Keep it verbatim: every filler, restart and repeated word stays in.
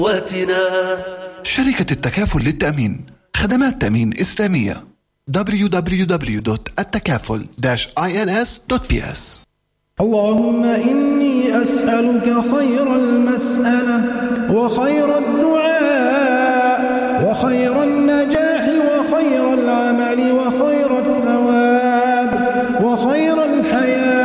واتنا شركة التكافل للتأمين، خدمات تأمين إسلامية. دبليو دبليو دبليو دوت التكافل داش آي إن إس دوت بي إس. اللهم إني أسألك خير المسألة وخير الدعاء وخير النجاح وخير العمل وخير الثواب